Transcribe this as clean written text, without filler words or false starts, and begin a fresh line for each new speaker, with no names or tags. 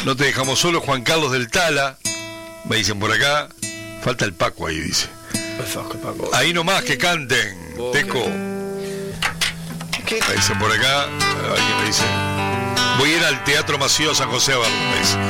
No te dejamos solo, Juan Carlos del Tala. Me dicen por acá. Falta el Paco ahí, dice. Ahí nomás que canten, Teco. Me dicen por acá. Alguien me dice. Voy a ir al Teatro Macío San José a verlo, me dice.